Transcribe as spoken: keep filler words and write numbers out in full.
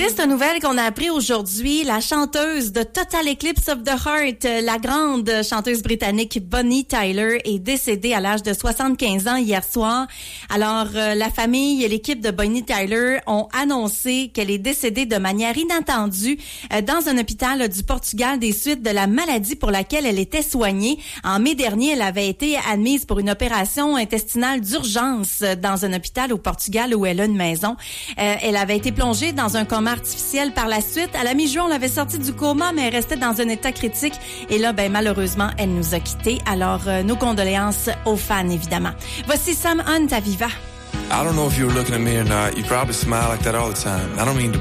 Triste nouvelle qu'on a appris aujourd'hui, la chanteuse de Total Eclipse of the Heart, la grande chanteuse britannique Bonnie Tyler, est décédée à l'âge de soixante-quinze ans hier soir. Alors, euh, la famille et l'équipe de Bonnie Tyler ont annoncé qu'elle est décédée de manière inattendue euh, dans un hôpital du Portugal des suites de la maladie pour laquelle elle était soignée. En mai dernier, elle avait été admise pour une opération intestinale d'urgence dans un hôpital au Portugal où elle a une maison. Euh, elle avait été plongée dans un coma artificiel par la suite. À la mi-juin, on l'avait sortie du coma, mais elle restait dans un état critique. Et là, ben malheureusement, elle nous a quittés. Alors, euh, nos condoléances aux fans, évidemment. Voici Sam Hunt à Viva. I don't know if you were looking at me or not. You probably smile like that all the time. I don't mean to